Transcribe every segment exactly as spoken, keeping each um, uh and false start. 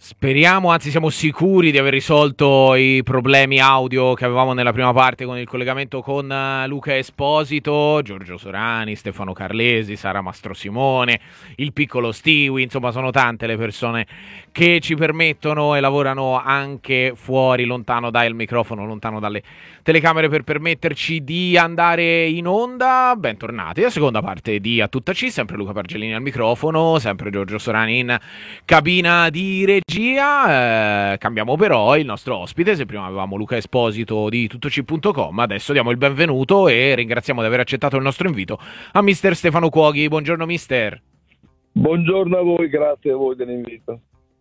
Speriamo, anzi siamo sicuri di aver risolto i problemi audio che avevamo nella prima parte con il collegamento con uh, Luca Esposito, Giorgio Sorani, Stefano Carlesi, Sara Mastrosimone, il piccolo Stewie, insomma sono tante le persone che ci permettono e lavorano anche fuori, lontano dal microfono, lontano dalle telecamere per permetterci di andare in onda. Bentornati alla seconda parte di A Tutta C, sempre Luca Pargellini al microfono, sempre Giorgio Sorani in cabina di regia. Eh, cambiamo però il nostro ospite. Se prima avevamo Luca Esposito di tuttoc punto com, adesso diamo il benvenuto e ringraziamo di aver accettato il nostro invito a mister Stefano Cuoghi. Buongiorno mister. Buongiorno a voi, grazie a voi dell'invito.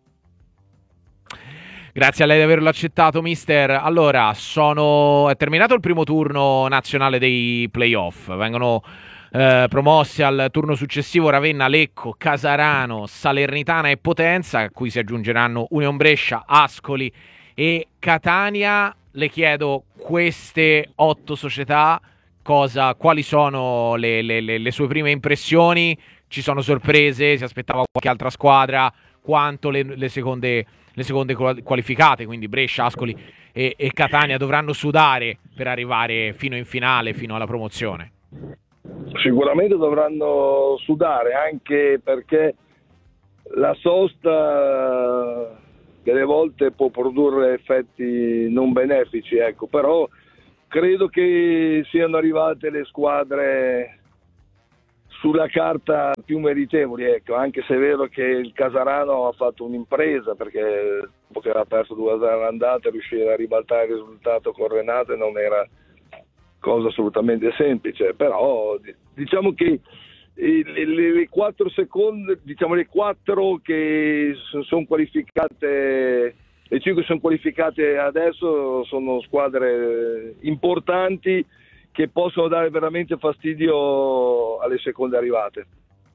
Grazie a lei di averlo accettato, mister. Allora, sono... è terminato il primo turno nazionale dei playoff. Vengono eh, promossi al turno successivo Ravenna, Lecco, Casarano, Salernitana e Potenza, a cui si aggiungeranno Union Brescia, Ascoli e Catania. Le chiedo, queste otto società, cosa, quali sono le, le, le, le sue prime impressioni? Ci sono sorprese? Si aspettava qualche altra squadra? Quanto le, le seconde... le seconde qualificate, quindi Brescia, Ascoli e, e Catania, dovranno sudare per arrivare fino in finale, fino alla promozione? Sicuramente dovranno sudare, anche perché la sosta delle volte può produrre effetti non benefici, ecco. Però credo che siano arrivate le squadre sulla carta più meritevoli, ecco, anche se è vero che il Casarano ha fatto un'impresa, perché dopo che aveva perso due a zero all'andata, riuscire a ribaltare il risultato con Renate non era cosa assolutamente semplice. Però diciamo che le, le, le quattro seconde, diciamo le quattro che sono qualificate, le cinque sono qualificate adesso, sono squadre importanti che possono dare veramente fastidio alle seconde arrivate.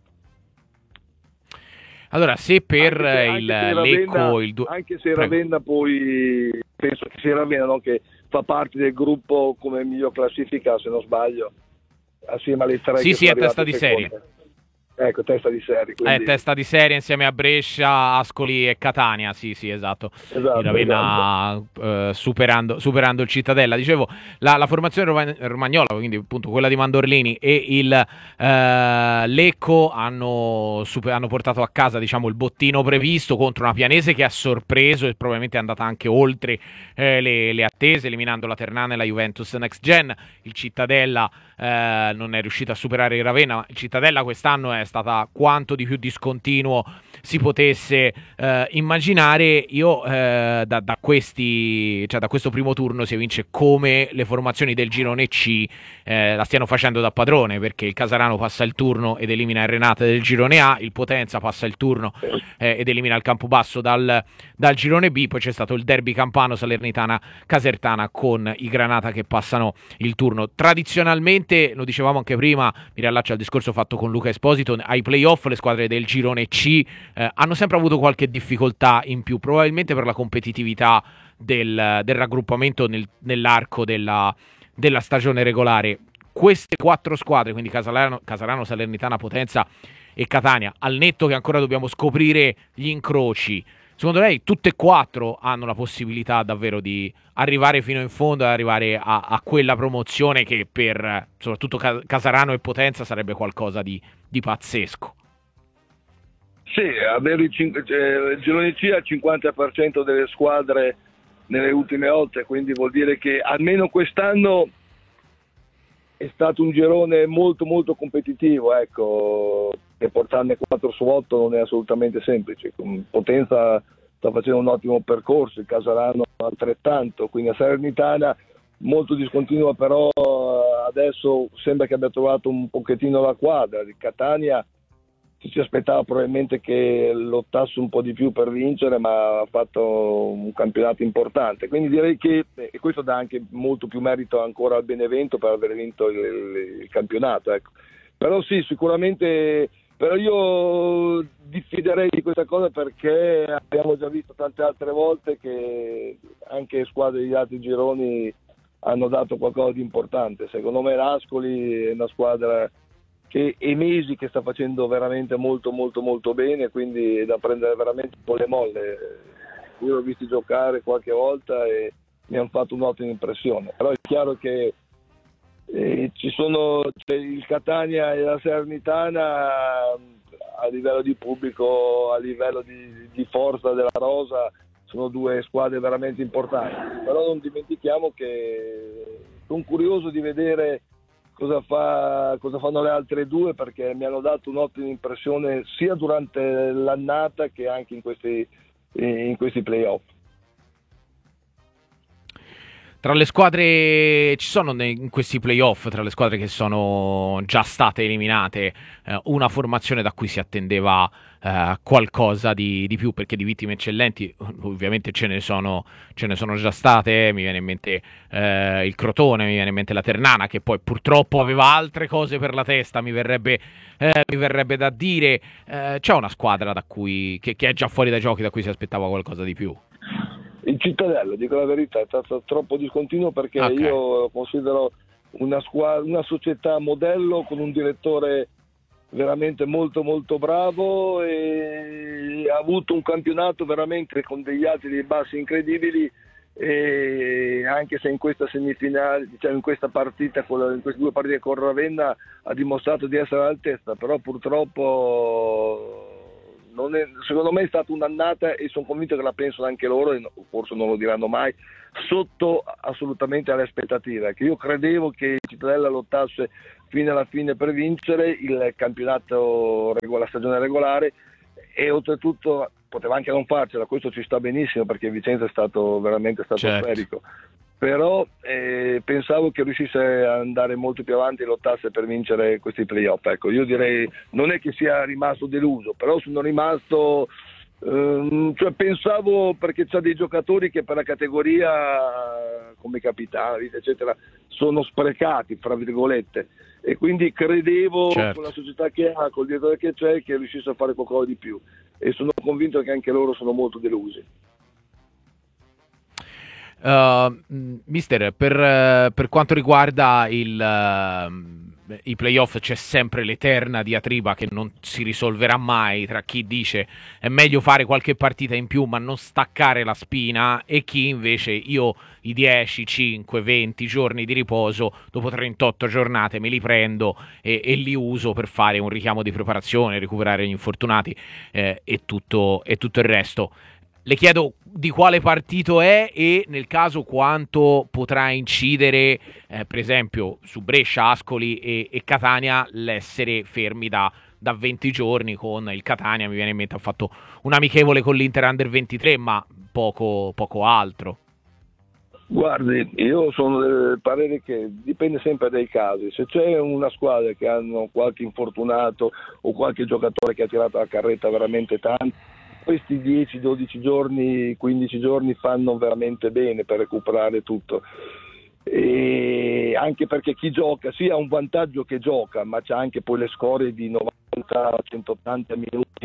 Allora, se per anche se, il anche se Lecco... Ravenna, il du- anche se Ravenna poi, penso che sia Ravenna, no, che fa parte del gruppo come miglior classifica, se non sbaglio, assieme alle tre sì, che sì, sono è testa di seconde. serie. Ecco, testa di serie. Quindi... È testa di serie insieme a Brescia, Ascoli e Catania, sì sì esatto, esatto il Ravenna esatto. eh, superando, superando il Cittadella. Dicevo, la, la formazione rom- romagnola, quindi appunto quella di Mandorlini e il eh, Lecco hanno, super, hanno portato a casa, diciamo, il bottino previsto contro una Pianese che ha sorpreso e probabilmente è andata anche oltre eh, le, le attese, eliminando la Ternana e la Juventus Next Gen. Il Cittadella eh, non è riuscito a superare il Ravenna. Il Cittadella quest'anno è stata quanto di più discontinuo si potesse eh, immaginare. Io eh, da, da questi, cioè da questo primo turno si evince come le formazioni del girone C eh, la stiano facendo da padrone, perché il Casarano passa il turno ed elimina il Renate del girone A, il Potenza passa il turno eh, ed elimina il Campobasso dal, dal girone B, poi c'è stato il derby campano Salernitana Casertana con i Granata che passano il turno. Tradizionalmente, lo dicevamo anche prima, mi riallaccio al discorso fatto con Luca Esposito, ai playoff le squadre del girone C eh, hanno sempre avuto qualche difficoltà in più, probabilmente per la competitività del, del raggruppamento nel, nell'arco della, della stagione regolare. Queste quattro squadre, quindi Casalano, Casarano, Salernitana, Potenza e Catania, al netto che ancora dobbiamo scoprire gli incroci, secondo lei tutte e quattro hanno la possibilità davvero di arrivare fino in fondo e arrivare a, a quella promozione che per soprattutto Casarano e Potenza sarebbe qualcosa di, di pazzesco? Sì, avere il, cin- cioè, il girone C al cinquanta per cento delle squadre nelle ultime volte, quindi vuol dire che almeno quest'anno è stato un girone molto molto competitivo, ecco, e portarne quattro su otto non è assolutamente semplice. Potenza sta facendo un ottimo percorso, il Casarano altrettanto, quindi a Salernitana molto discontinua, però adesso sembra che abbia trovato un pochettino la quadra. Il Catania ci si aspettava probabilmente che lottasse un po' di più per vincere, ma ha fatto un campionato importante, quindi direi che, e questo dà anche molto più merito ancora al Benevento per aver vinto il, il, il campionato, ecco. Però sì, sicuramente, però io diffiderei di questa cosa, perché abbiamo già visto tante altre volte che anche squadre di altri gironi hanno dato qualcosa di importante. Secondo me l'Ascoli è una squadra che è mesi che sta facendo veramente molto molto molto bene, quindi è da prendere veramente con le molle. io l'ho visto giocare qualche volta e mi hanno fatto un'ottima impressione, però è chiaro che eh, ci sono cioè, il Catania e la Salernitana a livello di pubblico, a livello di, di forza della rosa, sono due squadre veramente importanti, però non dimentichiamo che sono curioso di vedere cosa, fa, cosa fanno le altre due, perché mi hanno dato un'ottima impressione sia durante l'annata che anche in questi, in questi playoff. Tra le squadre ci sono in questi playoff, tra le squadre che sono già state eliminate, eh, una formazione da cui si attendeva eh, qualcosa di, di più, perché di vittime eccellenti ovviamente ce ne sono, ce ne sono già state. Mi viene in mente eh, il Crotone, mi viene in mente la Ternana, che poi purtroppo aveva altre cose per la testa, mi verrebbe, eh, mi verrebbe da dire. Eh, c'è una squadra da cui, che, che è già fuori dai giochi, da cui si aspettava qualcosa di più? Il Cittadella, dico la verità, è stato troppo discontinuo, perché okay. Io considero una, squadra, una società modello con un direttore veramente molto molto bravo, e ha avuto un campionato veramente con degli alti e dei bassi incredibili, e anche se in questa semifinale, diciamo in questa partita, in queste due partite con Ravenna ha dimostrato di essere all'altezza, però purtroppo non è, secondo me è stata un'annata, e sono convinto che la pensano anche loro, e forse non lo diranno mai, sotto assolutamente alle aspettative, che io credevo che il Cittadella lottasse fino alla fine per vincere il campionato, la stagione regolare, e oltretutto poteva anche non farcela, questo ci sta benissimo, perché Vicenza è stato veramente stratosferico. Certo. Però eh, pensavo che riuscisse ad andare molto più avanti e lottasse per vincere questi playoff. Ecco, io direi, non è che sia rimasto deluso, però sono rimasto, ehm, cioè pensavo, perché c'ha dei giocatori che per la categoria, come capitani, eccetera, sono sprecati, fra virgolette, e quindi credevo, certo, con la società che ha, col direttore che c'è, che riuscisse a fare qualcosa di più, e sono convinto che anche loro sono molto delusi. Uh, mister, per, uh, per quanto riguarda il, uh, i playoff, c'è sempre l'eterna diatriba che non si risolverà mai tra chi dice è meglio fare qualche partita in più ma non staccare la spina, e chi invece io i dieci, cinque, venti giorni di riposo dopo trentotto giornate me li prendo e, e li uso per fare un richiamo di preparazione, recuperare gli infortunati eh, e, tutto, e tutto il resto. Le chiedo di quale partito è, e nel caso quanto potrà incidere eh, per esempio su Brescia, Ascoli e, e Catania l'essere fermi da, da venti giorni. Con il Catania mi viene in mente ha fatto un amichevole con l'Inter Under ventitré, ma poco, poco altro. Guardi, io sono del parere che dipende sempre dai casi. Se c'è una squadra che hanno qualche infortunato o qualche giocatore che ha tirato la carretta veramente tanto, questi dieci dodici giorni, quindici giorni fanno veramente bene per recuperare tutto, e anche perché chi gioca sì ha un vantaggio che gioca, ma c'ha anche poi le scorie di novanta centottanta minuti.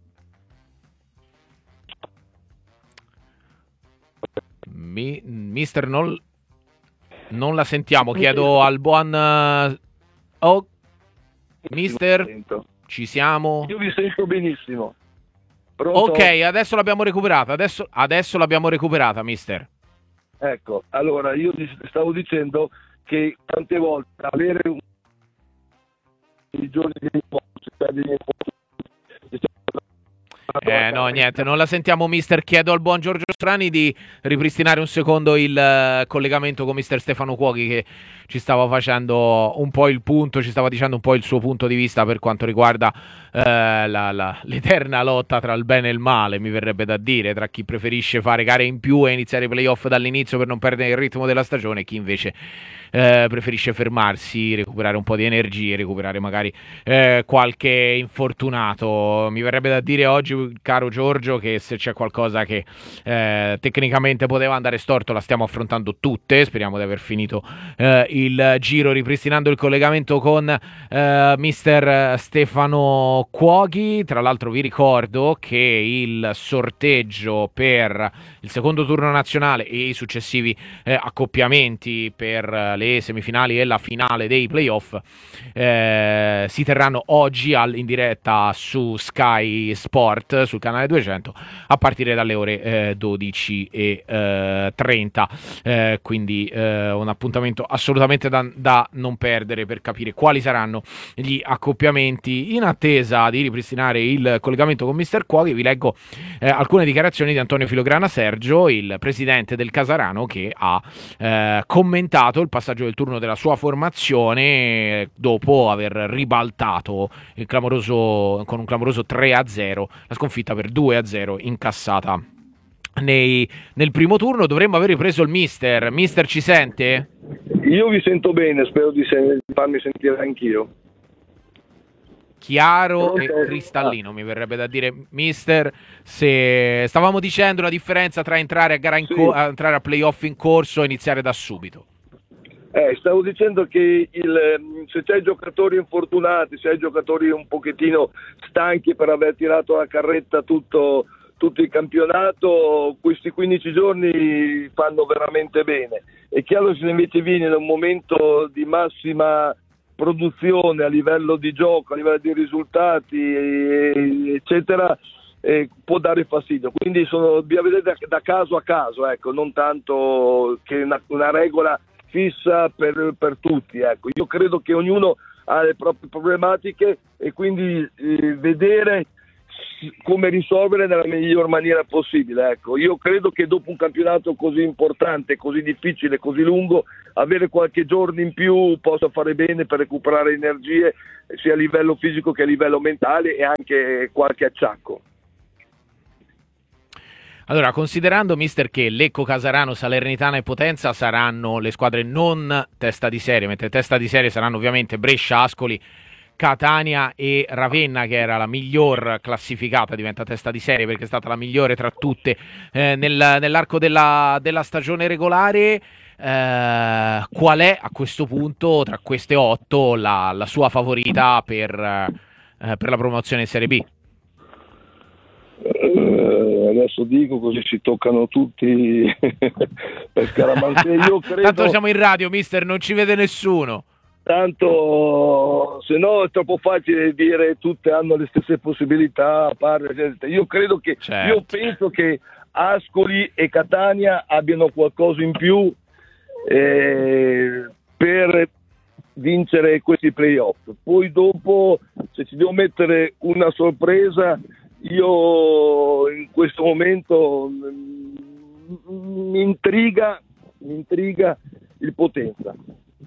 Mi, mister non, non la sentiamo, chiedo al buon uh, oh, mister, ci siamo? Io vi sento benissimo. Pronto? Ok, adesso l'abbiamo recuperata, adesso, adesso l'abbiamo recuperata, mister. Ecco, allora io stavo dicendo che tante volte avere un i giorni di riposo, Eh no, niente, non la sentiamo, mister. Chiedo al buon Giorgio Strani di ripristinare un secondo il uh, collegamento con mister Stefano Cuochi, che ci stava facendo un po' il punto, ci stava dicendo un po' il suo punto di vista per quanto riguarda uh, la, la, l'eterna lotta tra il bene e il male, mi verrebbe da dire, tra chi preferisce fare gare in più e iniziare i playoff dall'inizio per non perdere il ritmo della stagione, e chi invece Eh, preferisce fermarsi, recuperare un po' di energie, recuperare magari eh, qualche infortunato. Mi verrebbe da dire oggi, caro Giorgio, che se c'è qualcosa che eh, tecnicamente poteva andare storto la stiamo affrontando tutte. Speriamo di aver finito eh, il giro ripristinando il collegamento con eh, mister Stefano Cuochi. Tra l'altro vi ricordo che il sorteggio per il secondo turno nazionale e i successivi eh, accoppiamenti per le le semifinali e la finale dei playoff eh, si terranno oggi al, in diretta su Sky Sport, sul canale duecento, a partire dalle ore eh, dodici e trenta, eh, quindi eh, un appuntamento assolutamente da, da non perdere per capire quali saranno gli accoppiamenti. In attesa di ripristinare il collegamento con mister Cuoghi, vi leggo eh, alcune dichiarazioni di Antonio Filograna Sergio, il presidente del Casarano, che ha eh, commentato il passaggio del turno della sua formazione dopo aver ribaltato il clamoroso, con un clamoroso tre a zero la sconfitta per due a zero incassata nei, nel primo turno. Dovremmo aver ripreso il mister. Mister, ci sente? Io vi sento bene, spero di, sen- di farmi sentire anch'io. Chiaro e cristallino, mi verrebbe da dire, mister. Se stavamo dicendo la differenza tra entrare a gara in Sì. co- a entrare a playoff in corso e iniziare da subito. Eh, stavo dicendo che il, se c'è giocatori infortunati, se c'è giocatori un pochettino stanchi per aver tirato la carretta tutto, tutto il campionato, questi quindici giorni fanno veramente bene. È chiaro che se invece viene da un momento di massima produzione a livello di gioco, a livello di risultati, eccetera, eh, può dare fastidio. Quindi sono, bisogna vedere da, da caso a caso, ecco, non tanto che una, una regola fissa per, per tutti. Ecco. Io credo che ognuno ha le proprie problematiche e quindi eh, vedere come risolvere nella miglior maniera possibile. Ecco. Io credo che dopo un campionato così importante, così difficile, così lungo, avere qualche giorno in più possa fare bene per recuperare energie sia a livello fisico che a livello mentale, e anche qualche acciacco. Allora, considerando, mister, che Lecco, Casarano, Salernitana e Potenza saranno le squadre non testa di serie, mentre testa di serie saranno ovviamente Brescia, Ascoli, Catania e Ravenna, che era la miglior classificata, diventa testa di serie perché è stata la migliore tra tutte eh, nel, nell'arco della, della stagione regolare. Eh, qual è a questo punto, tra queste otto, la, la sua favorita per, eh, per la promozione in Serie B? Uh, adesso dico così si toccano tutti per scaramanzia. Io credo, tanto siamo in radio, mister, non ci vede nessuno. Tanto se no è troppo facile dire tutte hanno le stesse possibilità a parte. Io credo che certo. Io penso che Ascoli e Catania abbiano qualcosa in più eh, per vincere questi playoff. Poi dopo, se ci devo mettere una sorpresa, io in questo momento mi intriga, mi intriga il Potenza.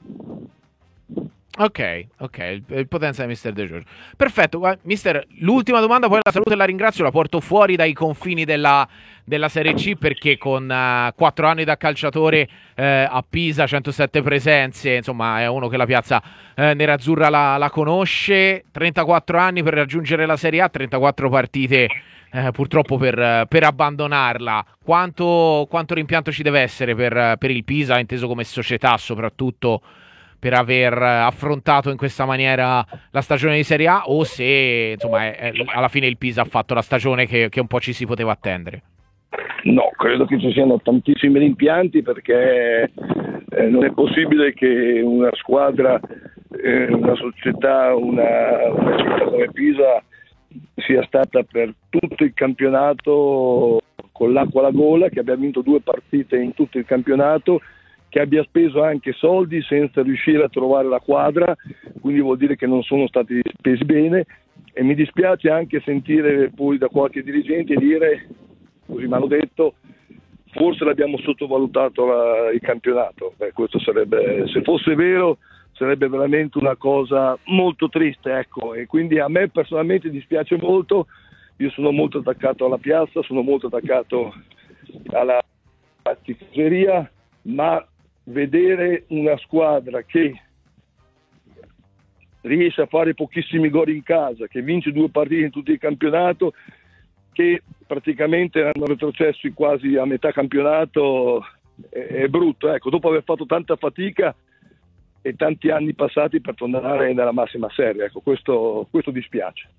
Ok, ok, il, il Potenza di mister De Giorgio. Perfetto, mister, l'ultima domanda, poi la saluto e la ringrazio, la porto fuori dai confini della, della Serie C, perché con uh, quattro anni da calciatore eh, a Pisa, centosette presenze, insomma è uno che la piazza eh, nerazzurra la, la conosce, trentaquattro anni per raggiungere la Serie A, trentaquattro partite eh, purtroppo per, per abbandonarla. Quanto, quanto rimpianto ci deve essere per, per il Pisa, inteso come società soprattutto, per aver affrontato in questa maniera la stagione di Serie A, o se insomma è, è, alla fine il Pisa ha fatto la stagione che, che un po' ci si poteva attendere? No, credo che ci siano tantissimi rimpianti, perché eh, non è possibile che una squadra, eh, una società, una, una città come Pisa sia stata per tutto il campionato con l'acqua alla gola, che abbia vinto due partite in tutto il campionato, che abbia speso anche soldi senza riuscire a trovare la quadra, quindi vuol dire che non sono stati spesi bene. E mi dispiace anche sentire poi da qualche dirigente dire, così mi hanno detto, forse l'abbiamo sottovalutato la, il campionato. Beh, questo sarebbe, se fosse vero, sarebbe veramente una cosa molto triste, ecco. E quindi a me personalmente dispiace molto. Io sono molto attaccato alla piazza, sono molto attaccato alla tifoseria, ma vedere una squadra che riesce a fare pochissimi gol in casa, che vince due partite in tutto il campionato, che praticamente hanno retrocessi quasi a metà campionato, è, è brutto, ecco, dopo aver fatto tanta fatica e tanti anni passati per tornare nella massima serie, ecco, questo, questo dispiace.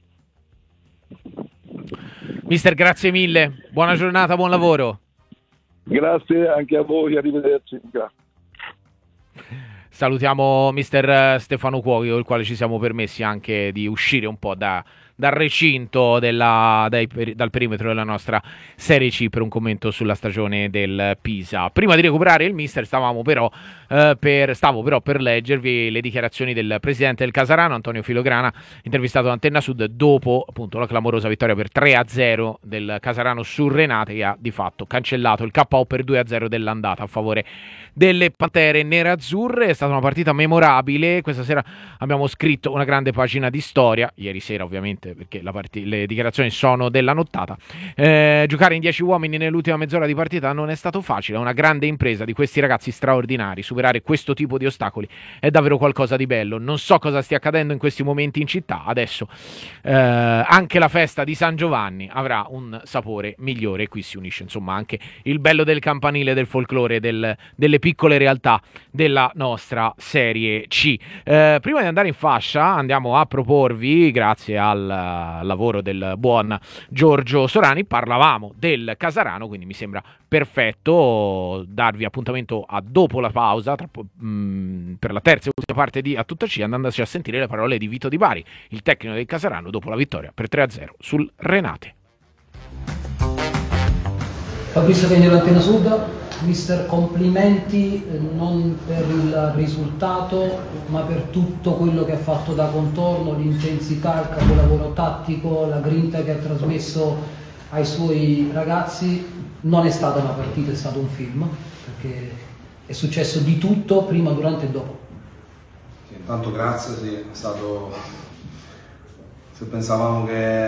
Mister, grazie mille, buona giornata, buon lavoro. Grazie anche a voi, arrivederci. Grazie. salutiamo mister Stefano Cuochi, con il quale ci siamo permessi anche di uscire un po' da dal recinto della, dai, dal perimetro della nostra Serie C per un commento sulla stagione del Pisa. Prima di recuperare il mister stavamo però eh, per, stavo però per leggervi le dichiarazioni del presidente del Casarano, Antonio Filograna, intervistato da Antenna Sud dopo appunto la clamorosa vittoria per tre a zero del Casarano su Renate, che ha di fatto cancellato il K O per due a zero dell'andata a favore delle Pantere Nerazzurre. È stata una partita memorabile. Questa sera abbiamo scritto una grande pagina di storia, ieri sera ovviamente perché la part- le dichiarazioni sono della nottata. Eh, giocare in dieci uomini nell'ultima mezz'ora di partita non è stato facile, è una grande impresa di questi ragazzi straordinari. Superare questo tipo di ostacoli è davvero qualcosa di bello. Non so cosa stia accadendo in questi momenti in città, adesso eh, anche la festa di San Giovanni avrà un sapore migliore, qui si unisce insomma anche il bello del campanile, del folklore, del, delle piccole realtà della nostra Serie C. Eh, prima di andare in fascia andiamo a proporvi, grazie al lavoro del buon Giorgio Sorani, parlavamo del Casarano, quindi mi sembra perfetto darvi appuntamento a dopo la pausa tra, mh, per la terza e ultima parte di A Tutta C, andandoci a sentire le parole di Vito Di Bari, il tecnico del Casarano, dopo la vittoria per tre a zero sul Renate. Fabrizio Cagnolo, Antenna Sud. Mister, complimenti eh, non per il risultato ma per tutto quello che ha fatto da contorno, l'intensità, il capolavoro tattico, la grinta che ha trasmesso ai suoi ragazzi. Non è stata una partita, è stato un film, perché è successo di tutto prima, durante e dopo. Sì, intanto grazie, sì, è stato, se pensavamo che